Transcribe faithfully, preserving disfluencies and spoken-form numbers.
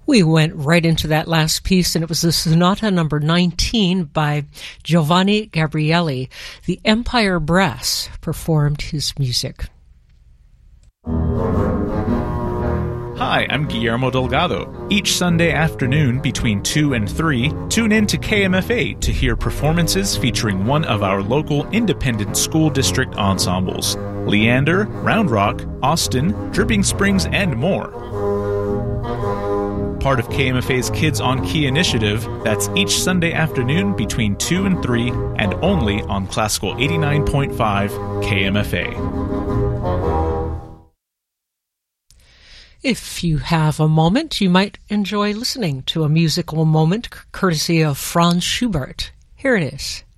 We went right into that last piece, and it was the Sonata number nineteen by Giovanni Gabrieli. The Empire Brass performed his music. Hi, I'm Guillermo Delgado. Each Sunday afternoon between two and three, tune in to K M F A to hear performances featuring one of our local independent school district ensembles. Leander, Round Rock, Austin, Dripping Springs, and more. Part of K M F A's Kids on Key initiative, that's each Sunday afternoon between two and three, and only on Classical eighty-nine point five K M F A. If you have a moment, you might enjoy listening to a musical moment courtesy of Franz Schubert. Here it is.